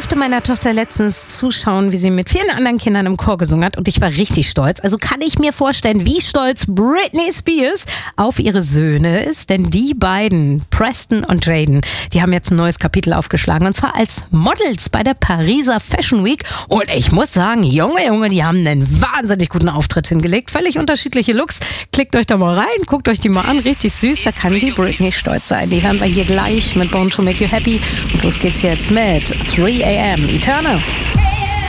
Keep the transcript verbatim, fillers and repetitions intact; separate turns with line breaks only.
durfte meiner Tochter letztens zuschauen, wie sie mit vielen anderen Kindern im Chor gesungen hat und ich war richtig stolz. Also kann ich mir vorstellen, wie stolz Britney Spears auf ihre Söhne ist, denn die beiden, Preston und Jaden, die haben jetzt ein neues Kapitel aufgeschlagen und zwar als Models bei der Pariser Fashion Week und ich muss sagen, Junge, Junge, die haben einen wahnsinnig guten Auftritt hingelegt, völlig unterschiedliche Looks. Klickt euch da mal rein, guckt euch die mal an, richtig süß, da kann die Britney stolz sein. Die hören wir hier gleich mit Born to Make You Happy und los geht's jetzt mit three a.m. Eternal.